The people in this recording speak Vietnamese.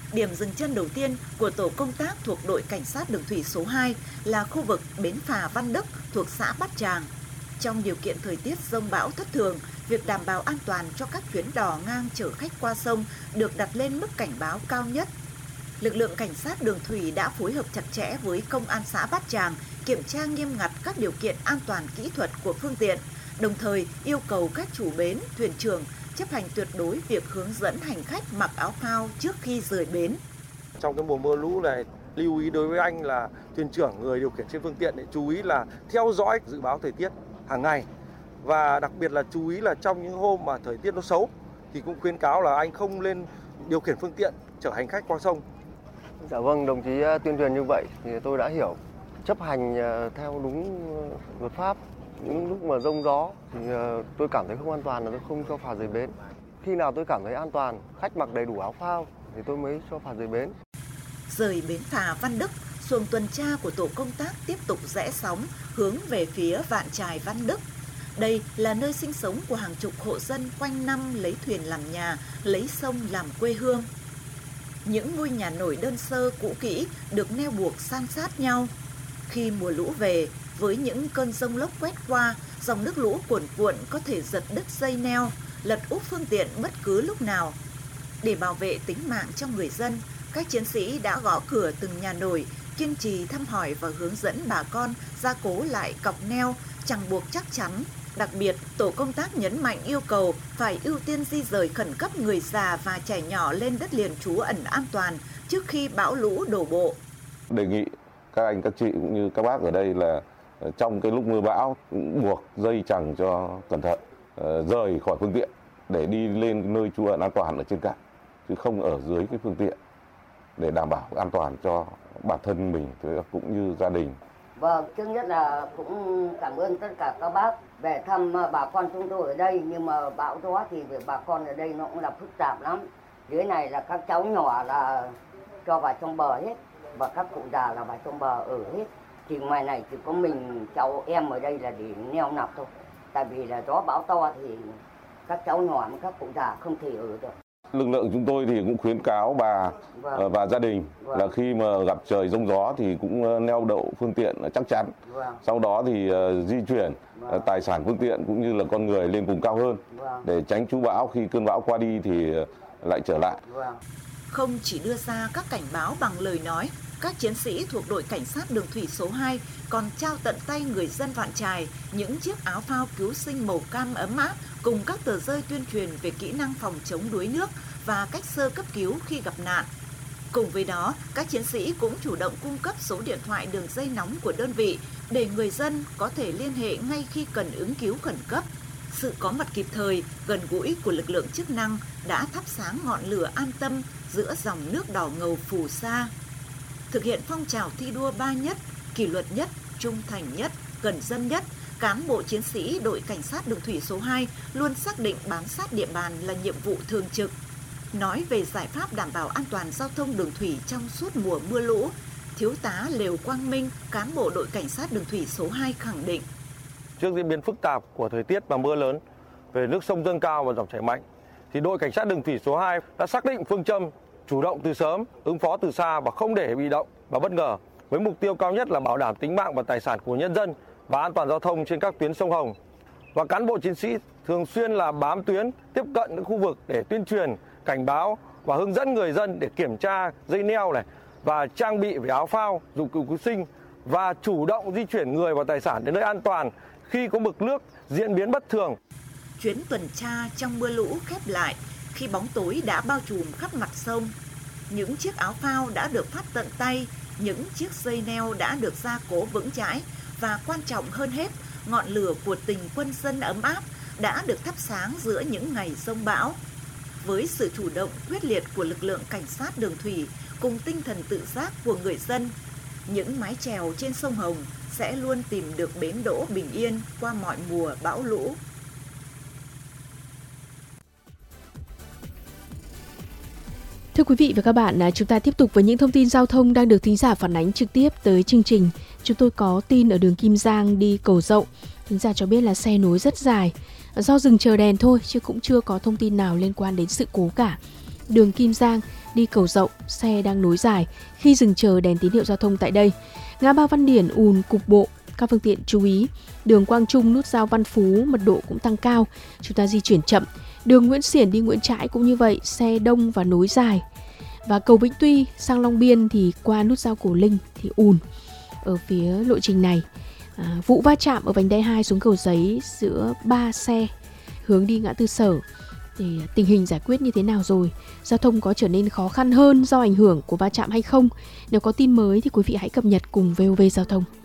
Điểm dừng chân đầu tiên của tổ công tác thuộc đội cảnh sát đường thủy số 2 là khu vực bến phà Văn Đức thuộc xã Bát Tràng. Trong điều kiện thời tiết giông bão thất thường, việc đảm bảo an toàn cho các chuyến đò ngang chở khách qua sông được đặt lên mức cảnh báo cao nhất. Lực lượng cảnh sát đường thủy đã phối hợp chặt chẽ với công an xã Bát Tràng, kiểm tra nghiêm ngặt các điều kiện an toàn kỹ thuật của phương tiện, đồng thời yêu cầu các chủ bến, thuyền trưởng chấp hành tuyệt đối việc hướng dẫn hành khách mặc áo phao trước khi rời bến. Trong cái mùa mưa lũ này, lưu ý đối với anh là thuyền trưởng, người điều khiển trên phương tiện để chú ý là theo dõi dự báo thời tiết hàng ngày, và đặc biệt là chú ý là trong những hôm mà thời tiết nó xấu thì cũng khuyến cáo là anh không lên điều khiển phương tiện chở hành khách qua sông. Dạ vâng, đồng chí tuyên truyền như vậy thì tôi đã hiểu, chấp hành theo đúng luật pháp. Những lúc mà giông gió thì tôi cảm thấy không an toàn là tôi không cho phà rời bến. Khi nào tôi cảm thấy an toàn, khách mặc đầy đủ áo phao thì tôi mới cho phà rời bến. Rời bến phà Văn Đức, xuồng tuần tra của tổ công tác tiếp tục rẽ sóng hướng về phía Vạn Chài Văn Đức. Đây là nơi sinh sống của hàng chục hộ dân quanh năm lấy thuyền làm nhà, lấy sông làm quê hương. Những ngôi nhà nổi đơn sơ cũ kỹ được neo buộc san sát nhau. Khi mùa lũ về, với những cơn giông lốc quét qua, dòng nước lũ cuồn cuộn có thể giật đứt dây neo, lật úp phương tiện bất cứ lúc nào. Để bảo vệ tính mạng cho người dân, các chiến sĩ đã gõ cửa từng nhà nổi, kiên trì thăm hỏi và hướng dẫn bà con gia cố lại cọc neo, chẳng buộc chắc chắn. Đặc biệt, tổ công tác nhấn mạnh yêu cầu phải ưu tiên di rời khẩn cấp người già và trẻ nhỏ lên đất liền trú ẩn an toàn trước khi bão lũ đổ bộ. Đề nghị các anh, các chị cũng như các bác ở đây là trong cái lúc mưa bão buộc dây chẳng cho cẩn thận, rời khỏi phương tiện để đi lên nơi trú ẩn an toàn ở trên cạn, chứ không ở dưới cái phương tiện, để đảm bảo an toàn cho bản thân mình cũng như gia đình. Vâng, trước nhất là cũng cảm ơn tất cả các bác về thăm bà con chúng tôi ở đây, nhưng mà bão gió thì bà con ở đây nó cũng là phức tạp lắm. Dưới này là các cháu nhỏ là cho vào trong bờ hết, và các cụ già là vào trong bờ ở hết. Thì ngoài này chỉ có mình cháu em ở đây là để neo nọc thôi. Tại vì là gió bão to thì các cháu nhỏ và các cụ già không thể ở được. Lực lượng chúng tôi thì cũng khuyến cáo bà và gia đình là khi mà gặp trời giông gió thì cũng neo đậu phương tiện chắc chắn. Sau đó thì di chuyển tài sản phương tiện cũng như là con người lên vùng cao hơn để tránh trú bão, khi cơn bão qua đi thì lại trở lại. Không chỉ đưa ra các cảnh báo bằng lời nói, các chiến sĩ thuộc đội cảnh sát đường thủy số 2 còn trao tận tay người dân Vạn Chài những chiếc áo phao cứu sinh màu cam ấm áp cùng các tờ rơi tuyên truyền về kỹ năng phòng chống đuối nước và cách sơ cấp cứu khi gặp nạn. Cùng với đó, các chiến sĩ cũng chủ động cung cấp số điện thoại đường dây nóng của đơn vị để người dân có thể liên hệ ngay khi cần ứng cứu khẩn cấp. Sự có mặt kịp thời, gần gũi của lực lượng chức năng đã thắp sáng ngọn lửa an tâm giữa dòng nước đỏ ngầu phù sa. Thực hiện phong trào thi đua 3 nhất, kỷ luật nhất, trung thành nhất, gần dân nhất, cán bộ chiến sĩ đội cảnh sát đường thủy số 2 luôn xác định bám sát địa bàn là nhiệm vụ thường trực. Nói về giải pháp đảm bảo an toàn giao thông đường thủy trong suốt mùa mưa lũ, Thiếu tá Lều Quang Minh, cán bộ đội cảnh sát đường thủy số 2 khẳng định. Trước diễn biến phức tạp của thời tiết và mưa lớn, về nước sông dâng cao và dòng chảy mạnh, thì đội cảnh sát đường thủy số 2 đã xác định phương châm chủ động từ sớm, ứng phó từ xa và không để bị động và bất ngờ, với mục tiêu cao nhất là bảo đảm tính mạng và tài sản của nhân dân và an toàn giao thông trên các tuyến sông Hồng. Và cán bộ chiến sĩ thường xuyên là bám tuyến, tiếp cận những khu vực để tuyên truyền, cảnh báo và hướng dẫn người dân để kiểm tra dây neo này và trang bị về áo phao, dụng cụ cứu sinh và chủ động di chuyển người và tài sản đến nơi an toàn khi có mực nước diễn biến bất thường. Chuyến tuần tra trong mưa lũ khép lại khi bóng tối đã bao trùm khắp mặt sông. Những chiếc áo phao đã được phát tận tay, những chiếc dây neo đã được gia cố vững chãi và quan trọng hơn hết, ngọn lửa của tình quân dân ấm áp đã được thắp sáng giữa những ngày giông bão. Với sự chủ động quyết liệt của lực lượng cảnh sát đường thủy cùng tinh thần tự giác của người dân, những mái chèo trên sông Hồng sẽ luôn tìm được bến đỗ bình yên qua mọi mùa bão lũ. Thưa quý vị và các bạn, chúng ta tiếp tục với những thông tin giao thông đang được thính giả phản ánh trực tiếp tới chương trình. Chúng tôi có tin ở đường Kim Giang đi Cầu Rộng. Thính giả cho biết là xe nối rất dài. Do dừng chờ đèn thôi chứ cũng chưa có thông tin nào liên quan đến sự cố cả. Đường Kim Giang đi Cầu Dậu, xe đang nối dài khi dừng chờ đèn tín hiệu giao thông tại đây. Ngã ba Văn Điển ùn cục bộ, các phương tiện chú ý. Đường Quang Trung nút giao Văn Phú mật độ cũng tăng cao, chúng ta di chuyển chậm. Đường Nguyễn Xiển đi Nguyễn Trãi cũng như vậy, xe đông và nối dài. Và cầu Vĩnh Tuy sang Long Biên thì qua nút giao Cổ Linh thì ùn ở phía lộ trình này. Vụ va chạm ở vành đai 2 xuống Cầu Giấy giữa 3 xe hướng đi ngã tư Sở. Thì tình hình giải quyết như thế nào rồi? Giao thông có trở nên khó khăn hơn do ảnh hưởng của va chạm hay không? Nếu có tin mới thì quý vị hãy cập nhật cùng VOV Giao thông.